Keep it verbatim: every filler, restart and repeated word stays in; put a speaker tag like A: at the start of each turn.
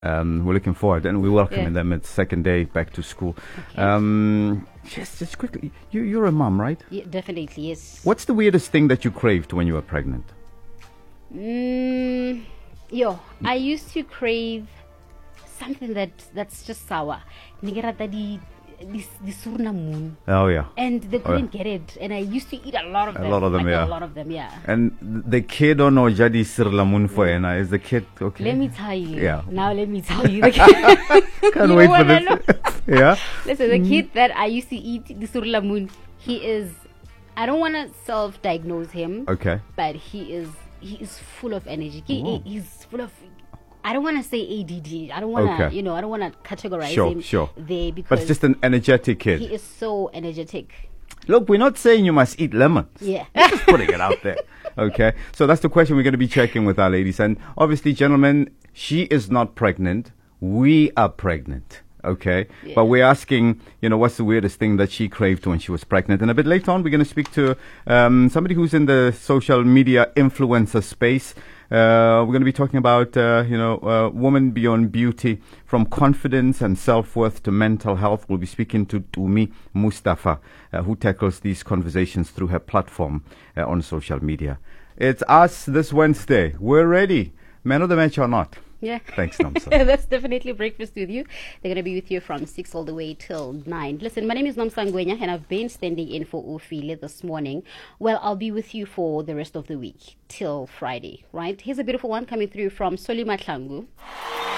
A: Um, we're looking forward, and we're welcoming
B: Yeah.
A: them. It's second day back to school.
B: Okay.
A: Um, just, just quickly, you, you're a mom, right?
B: Yeah, definitely, yes.
A: What's the weirdest thing that you craved when you were pregnant?
B: Mm, yo, I used to crave something that that's just sour. Nigerata di di di surnamun.
A: Oh yeah.
B: And they
A: Oh,
B: couldn't
A: yeah.
B: get it, and I used to eat a lot of
A: A
B: them.
A: lot of them,
B: like
A: yeah.
B: A lot of them, yeah.
A: And the kid on Ojadi Sirlamun for Ena, is the kid okay?
B: Let me tell you.
A: Yeah.
B: Now let me tell you. The kid,
A: Can't
B: you
A: wait for
B: wanna
A: this.
B: know?
A: Yeah.
B: Listen, the kid that I used to eat the surlamun, he is. I don't want to self-diagnose him.
A: Okay.
B: But he is. He is full of energy. He,
A: Oh.
B: he's full of. I don't want to say A D D. I don't want to.
A: Okay.
B: You know. I don't want to categorize
A: Sure,
B: him
A: sure.
B: there because
A: But it's just an energetic kid.
B: he is so energetic.
A: Look, we're not saying you must eat lemons.
B: Yeah.
A: We're just putting it out there. Okay. So that's the question we're going to be checking with our ladies. And obviously, gentlemen, she is not pregnant. We are pregnant. Okay.
B: Yeah.
A: But we're asking, you know, what's the weirdest thing that she craved when she was pregnant? And a bit later on, we're going to speak to um, somebody who's in the social media influencer space. Uh, we're going to be talking about, uh, you know, uh, woman beyond beauty, from confidence and self-worth to mental health. We'll be speaking to Tumi Mustafa, uh, who tackles these conversations through her platform uh, on social media. It's us this Wednesday. We're ready. Man of the match or not?
B: Yeah.
A: Thanks, Nomsa.
B: That's definitely breakfast with you. They're going to be with you from six all the way till nine. Listen, my name is Nomsa Ngwenya, and I've been standing in for Ufile this morning. Well, I'll be with you for the rest of the week till Friday, right? Here's a beautiful one coming through from Solima Tlangu.